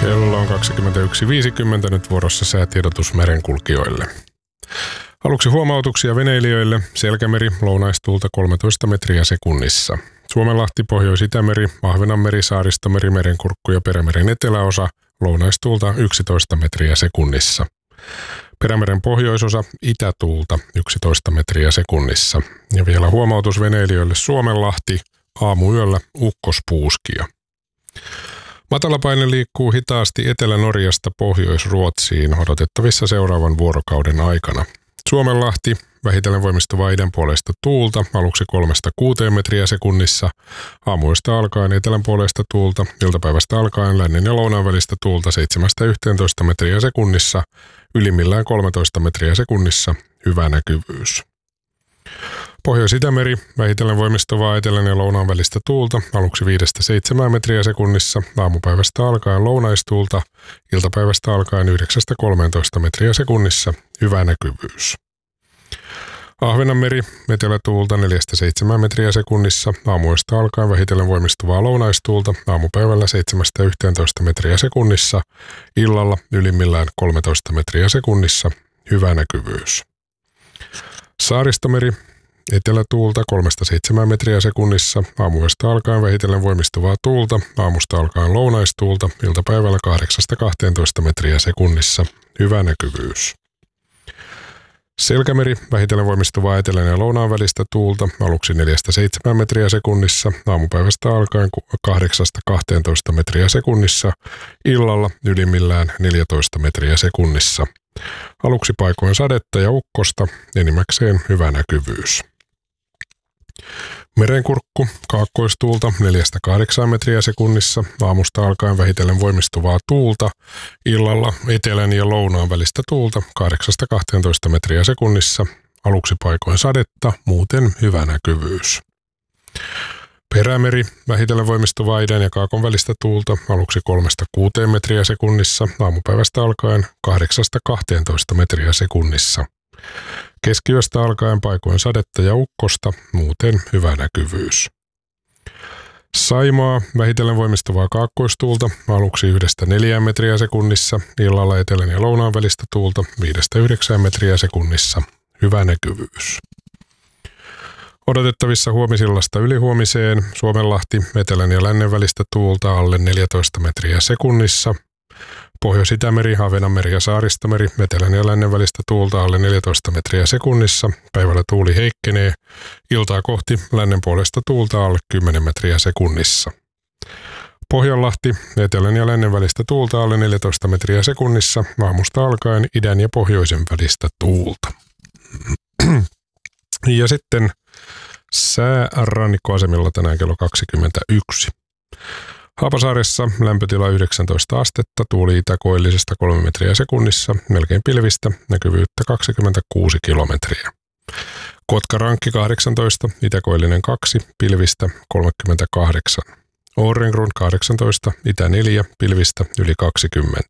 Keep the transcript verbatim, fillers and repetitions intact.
Kello on kaksikymmentäyksi viisikymmentä, nyt vuorossa säätiedotus merenkulkijoille. Aluksi huomautuksia veneilijöille. Selkämeri, lounaistuulta kolmetoista metriä sekunnissa. Suomenlahti, Pohjois-Itämeri, Ahvenanmeri, Saaristomeri, Merenkurkku ja Perämeren eteläosa, lounaistuulta yksitoista metriä sekunnissa. Perämeren pohjoisosa, itätuulta yksitoista metriä sekunnissa. Ja vielä huomautus veneilijöille. Suomenlahti, aamuyöllä ukkospuuskia. Matalapaine liikkuu hitaasti Etelä-Norjasta Pohjois-Ruotsiin odotettavissa seuraavan vuorokauden aikana. Suomenlahti, vähitellen voimistuvaa idänpuoleista tuulta, aluksi kolmesta kuuteen metriä sekunnissa, aamuista alkaen etelänpuoleista tuulta, iltapäivästä alkaen lännen ja lounaan välistä tuulta seitsemästä yhteentoista metriä sekunnissa, ylimmillään kolmetoista metriä sekunnissa, hyvä näkyvyys. Pohjois-Itämeri, vähitellen voimistuvaa etelän ja lounaan välistä tuulta, aluksi viidestä seitsemään metriä sekunnissa, aamupäivästä alkaen lounaistuulta, iltapäivästä alkaen yhdeksästä kolmeentoista metriä sekunnissa, hyvä näkyvyys. Ahvenanmeri, etelätuulta neljästä seitsemään metriä sekunnissa, aamuista alkaen vähitellen voimistuvaa lounaistuulta, aamupäivällä seitsemästä yhteentoista metriä sekunnissa, illalla ylimmillään kolmetoista metriä sekunnissa, hyvä näkyvyys. Saaristomeri, etelätuulta kolmesta seitsemään metriä sekunnissa, aamuyöstä alkaen vähitellen voimistuvaa tuulta, aamusta alkaen lounaistuulta, iltapäivällä kahdeksasta kahteentoista metriä sekunnissa, hyvä näkyvyys. Selkämeri, vähitellen voimistuvaa etelän ja lounaan välistä tuulta, aluksi neljästä seitsemään metriä sekunnissa, aamupäivästä alkaen kahdeksasta kahteentoista metriä sekunnissa, illalla ylimmillään neljätoista metriä sekunnissa. Aluksi paikoin sadetta ja ukkosta, enimmäkseen hyvä näkyvyys. Merenkurkku, kaakkoistuulta neljästä kahdeksaan metriä sekunnissa, aamusta alkaen vähitellen voimistuvaa tuulta, illalla etelän ja lounaan välistä tuulta kahdeksasta kahteentoista metriä sekunnissa, aluksi paikoin sadetta, muuten hyvä näkyvyys. Perämeri, vähitellen voimistuvaa idän ja kaakon välistä tuulta, aluksi kolmesta kuuteen metriä sekunnissa, aamupäivästä alkaen kahdeksasta kahteentoista metriä sekunnissa. Keskiyöstä alkaen paikoin sadetta ja ukkosta, muuten hyvä näkyvyys. Saimaa, vähitellen voimistuvaa kaakkoistuulta, aluksi yhdestä neljään metriä sekunnissa, illalla etelän ja lounaan välistä tuulta viidestä yhdeksään metriä sekunnissa, hyvä näkyvyys. Odotettavissa huomisillasta ylihuomiseen, Suomenlahti, etelän ja lännen välistä tuulta alle neljätoista metriä sekunnissa. Pohjois-Itämeri, Ahvenanmeri ja Saaristomeri, etelän ja lännen välistä tuulta alle neljätoista metriä sekunnissa. Päivällä tuuli heikkenee, iltaa kohti lännen puolesta tuulta alle kymmenen metriä sekunnissa. Pohjanlahti, etelän ja lännen välistä tuulta alle neljätoista metriä sekunnissa, aamusta alkaen idän ja pohjoisen välistä tuulta. Ja sitten sää rannikkoasemilla tänään kello kaksikymmentäyksi. Haapasaaressa lämpötila yhdeksäntoista astetta, tuuli itäkoillisesta kolme metriä sekunnissa, melkein pilvistä, näkyvyyttä kaksikymmentäkuusi kilometriä. Kotkarankki kahdeksantoista, itäkoillinen kaksi, pilvistä kolmekymmentäkahdeksan. Årengrund kahdeksantoista, itä neljä, pilvistä yli kaksikymmentä.